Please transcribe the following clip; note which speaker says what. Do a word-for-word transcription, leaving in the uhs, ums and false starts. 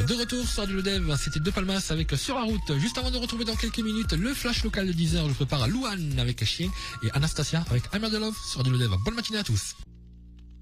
Speaker 1: De retour sur Radio Dev, c'était De Palmas avec Sur la route. Juste avant de retrouver dans quelques minutes le flash local de dix heures, je prépare Louane avec Chien et Anastasia avec I'm the Love sur Radio Dev. Bonne matinée à tous.